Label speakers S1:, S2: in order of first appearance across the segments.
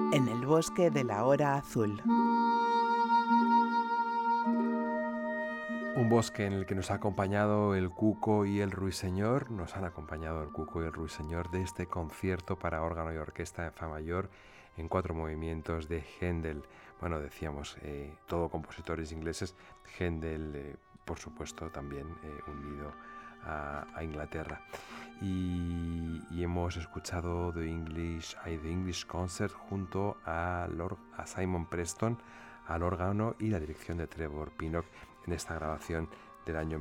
S1: En el bosque de la hora azul.
S2: Un bosque en el que nos ha acompañado el Cuco y el Ruiseñor. Nos han acompañado el Cuco y el Ruiseñor de este concierto para órgano y orquesta en fa mayor en 4 movimientos de Händel. Bueno, decíamos, todo compositores ingleses. Händel, por supuesto, también unido a Inglaterra. Y hemos escuchado The English Concert junto a Simon Preston al órgano y la dirección de Trevor Pinnock en esta grabación del año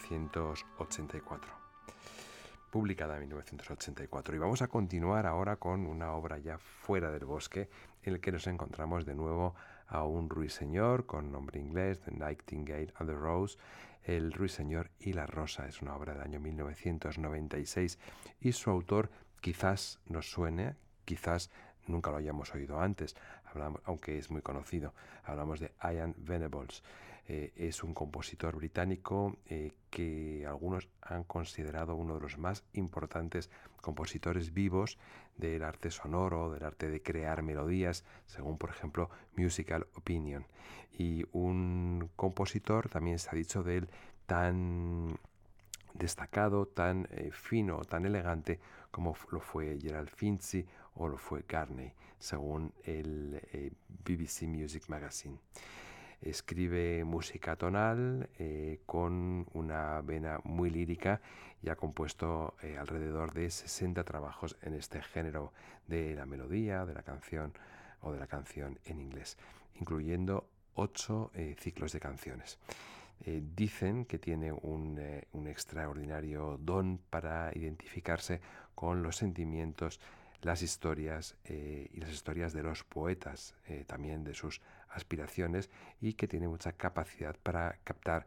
S2: 1984, publicada en 1984. Y vamos a continuar ahora con una obra ya fuera del bosque, en el que nos encontramos de nuevo a un ruiseñor con nombre inglés, The Nightingale and the Rose, El Ruiseñor y la Rosa. Es una obra del año 1996 y su autor quizás nos suene, quizás nunca lo hayamos oído antes, aunque es muy conocido. Hablamos de Ian Venables. Es un compositor británico que algunos han considerado uno de los más importantes compositores vivos del arte sonoro, del arte de crear melodías, según por ejemplo Musical Opinion. Y un compositor, también se ha dicho de él, tan destacado, tan fino, tan elegante como lo fue Gerald Finzi o lo fue Garney, según el BBC Music Magazine. Escribe música tonal con una vena muy lírica y ha compuesto alrededor de 60 trabajos en este género de la melodía, de la canción o de la canción en inglés, incluyendo 8 ciclos de canciones. Dicen que tiene un extraordinario don para identificarse con los sentimientos, las historias y las historias de los poetas, también de sus aspiraciones, y que tiene mucha capacidad para captar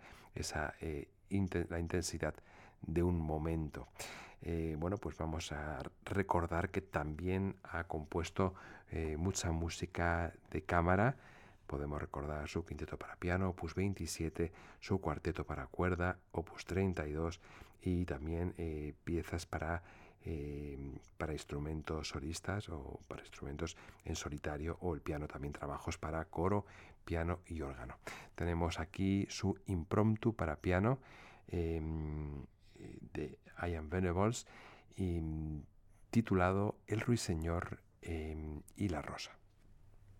S2: la intensidad de un momento. Bueno, pues vamos a recordar que también ha compuesto mucha música de cámara. Podemos recordar su quinteto para piano, opus 27, su cuarteto para cuerda, opus 32, y también piezas para instrumentos solistas o para instrumentos en solitario, o el piano, también trabajos para coro, piano y órgano. Tenemos aquí su impromptu para piano de Ian Venables, titulado El Ruiseñor y la Rosa.